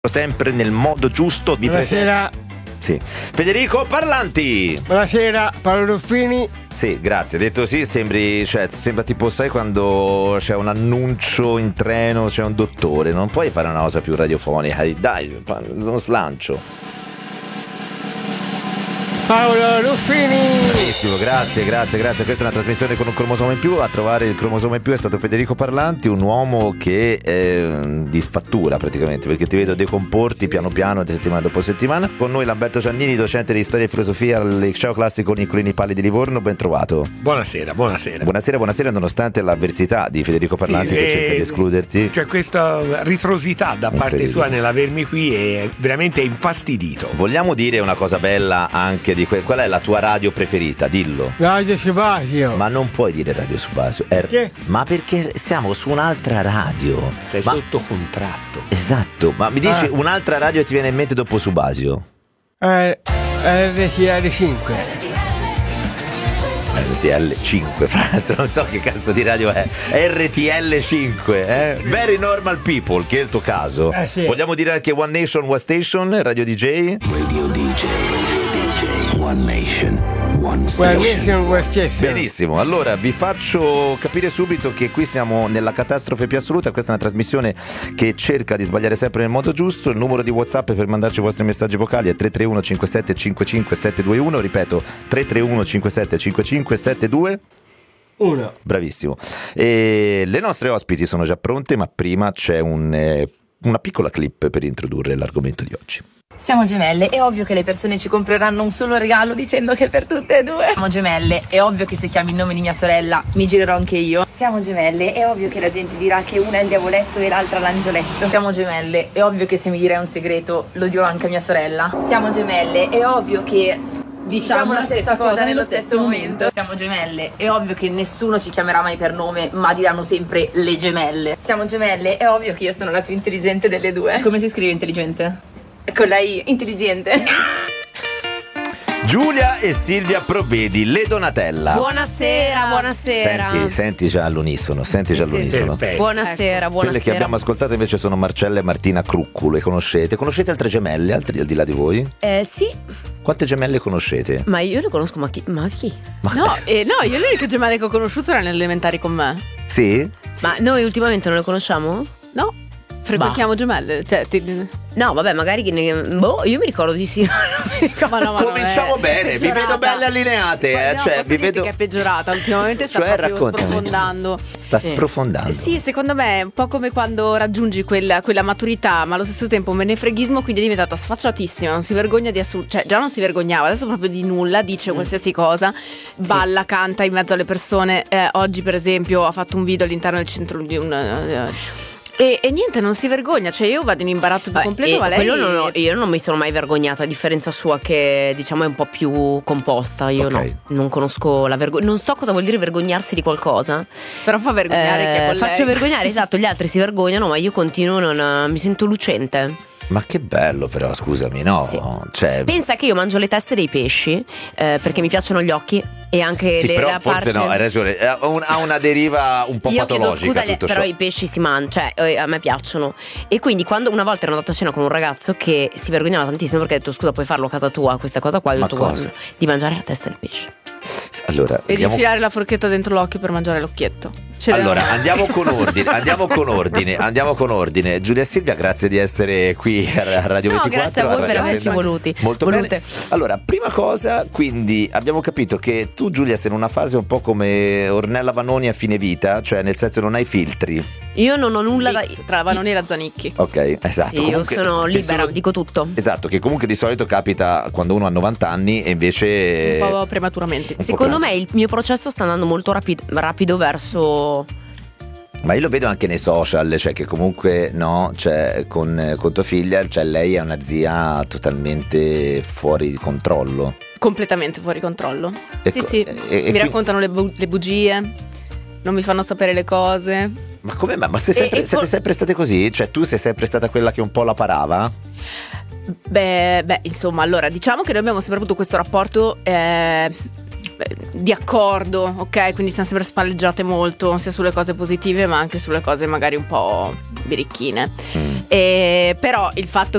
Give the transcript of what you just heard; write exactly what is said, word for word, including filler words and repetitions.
sempre nel modo giusto. Vi Buonasera. Presento... Sì. Federico Parlanti. Buonasera, Paolo Ruffini. Sì, grazie. Detto sì, sembri, cioè, sembra tipo, sai, quando c'è un annuncio in treno, c'è un dottore, non puoi fare una cosa più radiofonica. Dai, uno slancio. Paolo Ruffini. Benissimo, grazie, grazie, grazie. Questa è una trasmissione con un cromosoma in più. A trovare il cromosoma in più è stato Federico Parlanti, un uomo che è di sfattura praticamente, perché ti vedo decomporti piano piano settimana dopo settimana. Con noi Lamberto Giannini, docente di storia e filosofia al Liceo Classico Nicolini Palli di Livorno. Ben trovato. Buonasera, buonasera. Buonasera, buonasera, nonostante l'avversità di Federico Parlanti, sì, che eh, cerca di escluderti. Cioè questa ritrosità da parte sua nell'avermi qui è veramente infastidito. Vogliamo dire una cosa bella anche di que- qual è la tua radio preferita? Dillo. Radio Subasio. Ma non puoi dire Radio Subasio. Er- Perché? Ma perché siamo su un'altra radio. Sei ma- sotto contratto. Esatto. Ma mi dici Ah. un'altra radio e ti viene in mente dopo Subasio? Eh, R T L cinque. R T L cinque, fra l'altro non so che cazzo di radio è. R T L cinque, eh? Very Normal People, che è il tuo caso. Eh, sì. Vogliamo dire anche One Nation, One Station, Radio D J? Radio D J, Radio D J, One Nation, One Station. Station. Benissimo, allora vi faccio capire subito che qui siamo nella catastrofe più assoluta. Questa è una trasmissione che cerca di sbagliare sempre nel modo giusto. Il numero di WhatsApp per mandarci i vostri messaggi vocali è tre tre uno cinque sette cinque cinque sette due uno. Ripeto, tre tre uno cinque sette cinque cinque sette due uno. Bravissimo. E le nostre ospiti sono già pronte, ma prima c'è un, eh, una piccola clip per introdurre l'argomento di oggi. Siamo gemelle, è ovvio che le persone ci compreranno un solo regalo dicendo che è per tutte e due. Siamo gemelle, è ovvio che se chiami il nome di mia sorella mi girerò anche io. Siamo gemelle, è ovvio che la gente dirà che una è il diavoletto e l'altra l'angioletto. Siamo gemelle, è ovvio che se mi direi un segreto lo dirò anche a mia sorella. Siamo gemelle, è ovvio che diciamo la stessa cosa nello stesso momento. Siamo gemelle, è ovvio che nessuno ci chiamerà mai per nome, ma diranno sempre le gemelle. Siamo gemelle, è ovvio che io sono la più intelligente delle due. Come si scrive intelligente? Con la I, intelligente. Giulia e Silvia Provvedi, le Donatella. Buonasera, buonasera. Senti, senti già all'unisono, senti già all'unisono. Perfetto. Buonasera, buonasera. Quelle che abbiamo ascoltato invece sono Marcella e Martina Cruccu, le conoscete? Conoscete altre gemelle, altri al di là di voi? Eh sì, Quante gemelle conoscete? ma io le conosco, ma chi? Ma chi? Ma- No, eh, no, io le uniche gemelle che ho conosciuto erano elementari con me. Sì? Ma noi ultimamente non le conosciamo? No, frequentiamo gemelle. Cioè, ti... No, vabbè, magari che ne... Boh, io mi ricordo di sì. Ma no, ma Cominciamo no, è- bene, è vi vedo peggiorata. belle allineate, eh, Guarda, cioè posso vi dirti vedo che è peggiorata, ultimamente sta Cioè, proprio raccontami. sprofondando. sta Sì. sprofondando. Sì, secondo me è un po' come quando raggiungi quella, quella maturità, ma allo stesso tempo menefreghismo, quindi è diventata sfacciatissima, non si vergogna di assu- cioè già non si vergognava, adesso proprio di nulla, dice qualsiasi cosa, balla, canta in mezzo alle persone. Eh, oggi per esempio ha fatto un video all'interno del centro di un... eh, e, e niente, non si vergogna, cioè io vado in imbarazzo più Beh, completo, e ma lei... quello non ho- io non mi sono mai vergognata, a differenza sua che diciamo è un po' più composta. Io Ok. no, non conosco la vergogna, non so cosa vuol dire vergognarsi di qualcosa. Però fa vergognare Eh, chi è con faccio lei. vergognare, esatto, gli altri si vergognano, ma io continuo, non, mi sento lucente. Ma che bello però, scusami, no? Sì. Cioè, Pensa che io mangio le teste dei pesci eh, perché mi piacciono gli occhi e anche sì, le, però la forse parte... no, hai ragione, ha un- ha una deriva un po' Io chiedo patologica scusa, tutto però ciò. i pesci si mangiano, cioè eh, a me piacciono. E quindi quando una volta ero andata a cena con un ragazzo che si vergognava tantissimo perché ha detto scusa puoi farlo a casa tua questa cosa qua, io ho Ma detto cosa? guarda, di mangiare la testa del pesce. Allora, E di andiamo... infilare la forchetta dentro l'occhio per mangiare l'occhietto. Ce l'ho. Allora, andiamo con ordine, andiamo con ordine, andiamo con ordine. Giulia e Silvia, grazie di essere qui a Radio No, ventiquattro. grazie a voi Radio per averci Fredda. voluti. Molto volute. bene. Allora, prima cosa, quindi abbiamo capito che tu, Giulia, sei in una fase un po' come Ornella Vanoni a fine vita, cioè nel senso non hai filtri. Io non ho nulla da... Mix tra Vanoni e la Zanicchi. Ok, esatto. Sì, io Comunque, sono che libera, sono- dico tutto. Esatto, che comunque di solito capita quando uno ha novanta anni e invece... Un po' prematuramente. po' Secondo presto. me il mio processo sta andando molto rapi- rapido verso... Ma io lo vedo anche nei social, cioè che comunque no, cioè con, con tua figlia, cioè lei è una zia totalmente fuori di controllo. Completamente fuori controllo. E sì, co- sì. e- e mi qui- raccontano le, bu- le bugie, non mi fanno sapere le cose. Ma come mai? Ma sei sempre- E- e siete co- sempre state così? Cioè tu sei sempre stata quella che un po' la parava? Beh, beh, insomma, allora diciamo che noi abbiamo sempre avuto questo rapporto eh, beh, di accordo, ok? Quindi siamo sempre spalleggiate molto, sia sulle cose positive ma anche sulle cose magari un po' birichine. Mm. E, però il fatto